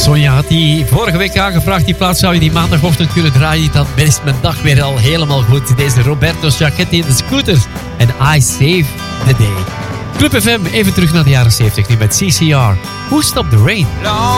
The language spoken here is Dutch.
Sonja had die vorige week aangevraagd. Die plaats zou je die maandagochtend kunnen draaien. Dan is mijn dag weer al helemaal goed. Deze Roberto Giachetti in de Scooters. En I Save the Day. Club FM, even terug naar de jaren 70 nu met CCR. Who Stopped the Rain? Long